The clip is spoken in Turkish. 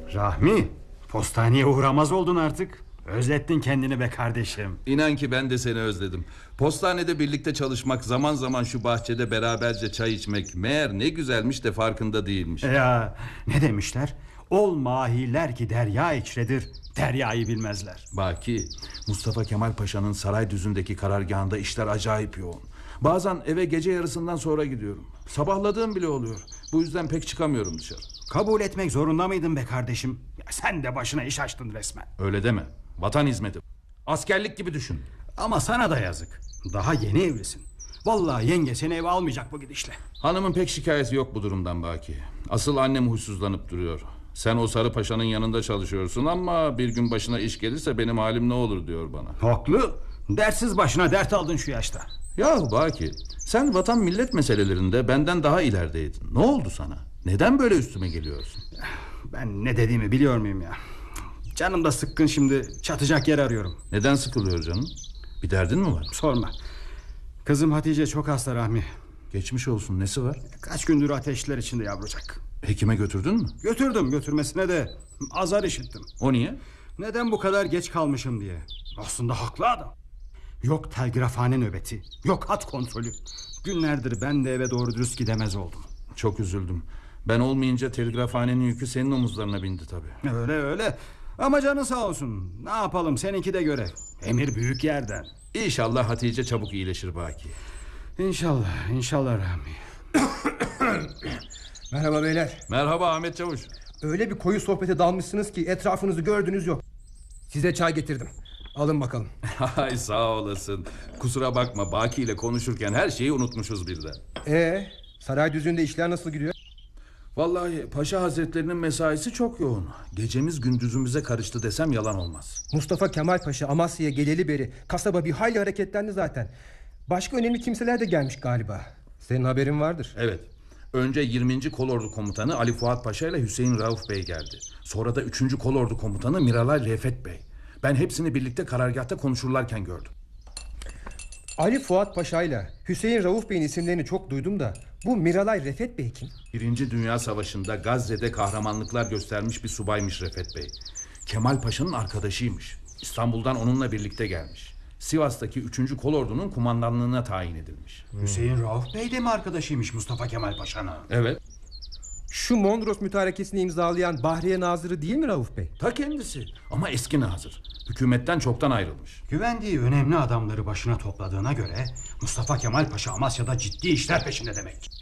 Rahmi, postaneye uğramaz oldun artık. Özlettin kendini be kardeşim. İnan ki ben de seni özledim. Postanede birlikte çalışmak, zaman zaman şu bahçede beraberce çay içmek meğer ne güzelmiş de farkında değilmiş. Ya ne demişler? Ol mahiler ki derya içredir, deryayı bilmezler. Baki, Mustafa Kemal Paşa'nın Saraydüzü'ndeki karargahında işler acayip yoğun. Bazen eve gece yarısından sonra gidiyorum. Sabahladığım bile oluyor. Bu yüzden pek çıkamıyorum dışarı. Kabul etmek zorunda mıydın be kardeşim? Ya sen de başına iş açtın resmen. Öyle deme. Vatan hizmeti. Askerlik gibi düşün. Ama sana da yazık. Daha yeni evlisin. Vallahi yenge seni eve almayacak bu gidişle. Hanımın pek şikayeti yok bu durumdan Baki. Asıl annem huysuzlanıp duruyor. Sen o Sarı Paşa'nın yanında çalışıyorsun ama bir gün başına iş gelirse benim halim ne olur diyor bana. Haklı. Dersiz başına dert aldın şu yaşta. Ya Baki, sen vatan millet meselelerinde benden daha ilerideydin. Ne oldu sana? Neden böyle üstüme geliyorsun? Ben ne dediğimi biliyor muyum ya? Canım da sıkkın şimdi, çatacak yer arıyorum. Neden sıkılıyor canım? Bir derdin mi var? Sorma. Kızım Hatice çok hasta Rahmi. Geçmiş olsun, nesi var? Kaç gündür ateşler içinde yavrucak. Hekime götürdün mü? Götürdüm, götürmesine de azar işittim. O niye? Neden bu kadar geç kalmışım diye. Aslında haklı adam. Yok telgrafhane nöbeti, yok hat kontrolü. Günlerdir ben de eve doğru dürüst gidemez oldum. Çok üzüldüm. Ben olmayınca telgrafhanenin yükü senin omuzlarına bindi tabii. Öyle öyle. Ama canı sağ olsun. Ne yapalım, seninki de görev. Emir büyük yerden. İnşallah Hatice çabuk iyileşir Baki. İnşallah, inşallah Rahmi. Merhaba beyler. Merhaba Ahmet Çavuş. Öyle bir koyu sohbete dalmışsınız ki etrafınızı gördüğünüz yok. Size çay getirdim. Alın bakalım. Ay sağ olasın. Kusura bakma, Baki ile konuşurken her şeyi unutmuşuz birden. Saraydüzü'nde işler nasıl gidiyor? Vallahi Paşa Hazretlerinin mesaisi çok yoğun. Gecemiz gündüzümüze karıştı desem yalan olmaz. Mustafa Kemal Paşa Amasya'ya geleli beri kasaba bir hayli hareketlendi zaten. Başka önemli kimseler de gelmiş galiba. Senin haberin vardır. Evet. Önce 20. Kolordu Komutanı Ali Fuat Paşa ile Hüseyin Rauf Bey geldi. Sonra da 3. Kolordu Komutanı Miralay Refet Bey. Ben hepsini birlikte karargahta konuşurlarken gördüm. Ali Fuat Paşa ile Hüseyin Rauf Bey'in isimlerini çok duydum da bu Miralay Refet Bey kim? 1. Dünya Savaşı'nda Gazze'de kahramanlıklar göstermiş bir subaymış Refet Bey. Kemal Paşa'nın arkadaşıymış. İstanbul'dan onunla birlikte gelmiş. Sivas'taki 3. Kolordu'nun kumandanlığına tayin edilmiş. Hüseyin Rauf Bey de mi arkadaşıymış Mustafa Kemal Paşa'nın? Evet. Şu Mondros mütarekesini imzalayan Bahriye Nazırı değil mi Rauf Bey? Ta kendisi ama eski nazır. Hükümetten çoktan ayrılmış. Güvendiği önemli adamları başına topladığına göre Mustafa Kemal Paşa Amasya'da ciddi işler peşinde demek.